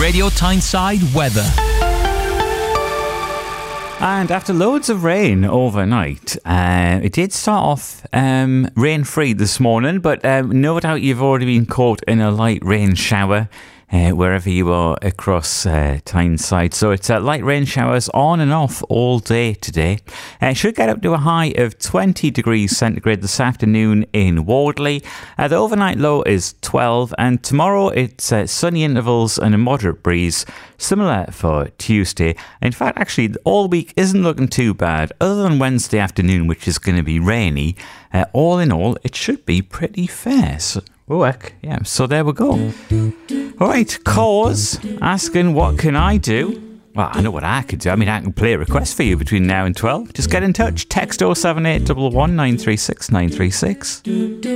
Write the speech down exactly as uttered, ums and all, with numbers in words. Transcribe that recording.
Radio Tyneside weather. And after loads of rain overnight, uh, it did start off um, rain-free this morning, but um, no doubt you've already been caught in a light rain shower uh, wherever you are across uh, Tyneside. So it's uh, light rain showers on and off all day today. Uh, it should get up to a high of twenty degrees centigrade this afternoon in Wardley. Uh, the overnight low is twelve, and tomorrow it's uh, sunny intervals and a moderate breeze, similar for Tuesday. In fact, actually, all week isn't looking too bad, other than Wednesday afternoon, which is going to be rainy. Uh, all in all, it should be pretty fair. So, oh, heck, yeah, so there we go. All right, Cause asking what can I do? Well, I know what I could do. I mean, I can play a request for you between now and twelve. Just get in touch. Text oh seven eight one one nine three six nine three six.